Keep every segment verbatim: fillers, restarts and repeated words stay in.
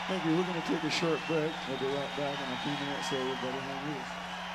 Thank you. We're going to take a short break. We'll be right back in a few minutes, so everybody hang with us.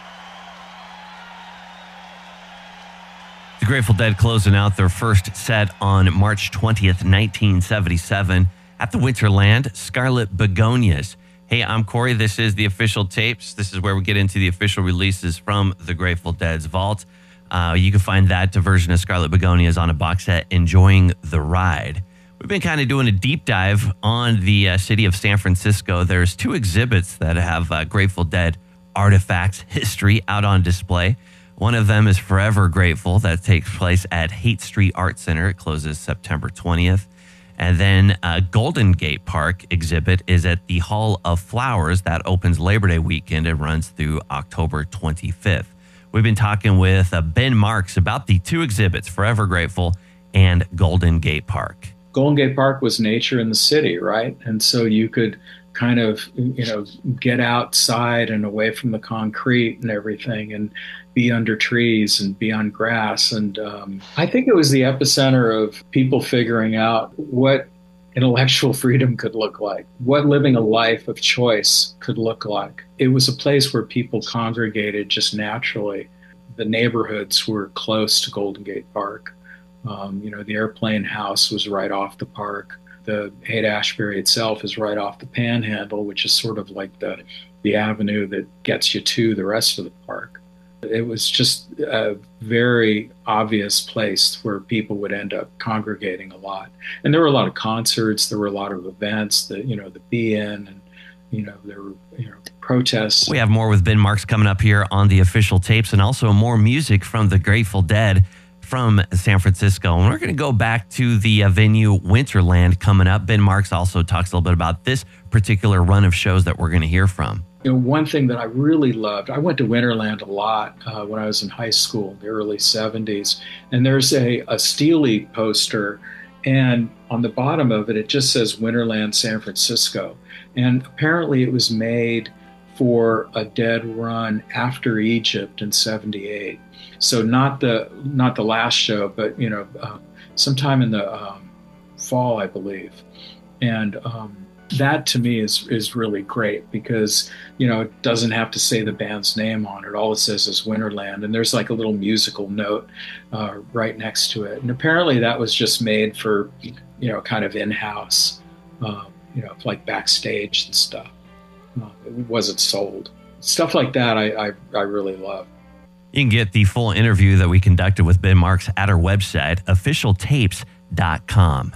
The Grateful Dead closing out their first set on March twentieth, nineteen seventy-seven at the Winterland Scarlet Begonias. Hey, I'm Corey. This is the Official Tapes. This is where we get into the official releases from the Grateful Dead's vault. Uh, you can find that version of Scarlet Begonias on a box set, Enjoying the Ride. We've been kind of doing a deep dive on the uh, city of San Francisco. There's two exhibits that have uh, Grateful Dead artifacts history out on display. One of them is Forever Grateful. That takes place at Haight Street Art Center. It closes September twentieth. And then uh, Golden Gate Park exhibit is at the Hall of Flowers. That opens Labor Day weekend and runs through October twenty-fifth. We've been talking with uh, Ben Marks about the two exhibits, Forever Grateful and Golden Gate Park. Golden Gate Park was nature in the city, right? And so you could kind of, you know, get outside and away from the concrete and everything and be under trees and be on grass. And um, I think it was the epicenter of people figuring out what intellectual freedom could look like, what living a life of choice could look like. It was a place where people congregated just naturally. The neighborhoods were close to Golden Gate Park. Um, you know, the Airplane House was right off the park. The Haight-Ashbury itself is right off the Panhandle, which is sort of like the, the avenue that gets you to the rest of the park. It was just a very obvious place where people would end up congregating a lot. And there were a lot of concerts, there were a lot of events, the, you know, the Be-In, and, you know, there were, you know, protests. We have more with Ben Marks coming up here on the Official Tapes, and also more music from the Grateful Dead from San Francisco. And we're going to go back to the uh, venue Winterland coming up. Ben Marks also talks a little bit about this particular run of shows that we're going to hear from. You know, one thing that I really loved, I went to Winterland a lot uh, when I was in high school, the early seventies, and there's a, a Steely poster, and on the bottom of it, it just says Winterland San Francisco. And apparently it was made for a Dead run after Egypt in seventy-eight. So not the not the last show, but, you know, uh, sometime in the um, fall, I believe. And um, that to me is is really great because, you know, it doesn't have to say the band's name on it. All it says is Winterland, and there's like a little musical note uh, right next to it. And apparently that was just made for, you know, kind of in-house, uh, you know, like backstage and stuff. Uh, it wasn't sold. Stuff like that I, I, I really love. You can get the full interview that we conducted with Ben Marks at our website, official tapes dot com.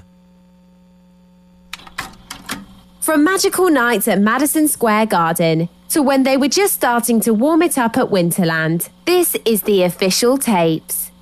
From magical nights at Madison Square Garden to when they were just starting to warm it up at Winterland, this is the Official Tapes.